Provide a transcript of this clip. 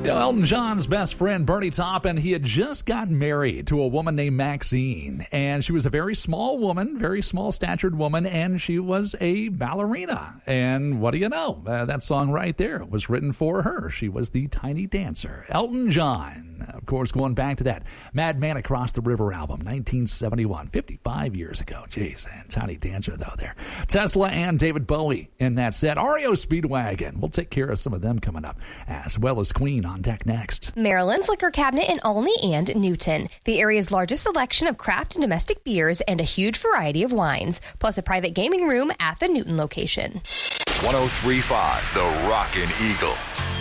Elton John's best friend, Bernie Taupin, he had just gotten married to a woman named Maxine, and she was a very small woman, very small-statured woman, and she was a ballerina. And what do you know? That song right there was written for her. She was the tiny dancer. Elton John, of course, going back to that Madman Across the River album, 1971, 55 years ago. Jeez, and tiny dancer, though, there. Tesla and David Bowie in that set. REO Speedwagon. We'll take care of some of them coming up, as well as Queen on deck next. Maryland's Liquor Cabinet in Olney and Newton. The area's largest selection of craft and domestic beers and a huge variety of wines, plus a private gaming room at the Newton location. 103.5 The Rockin' Eagle.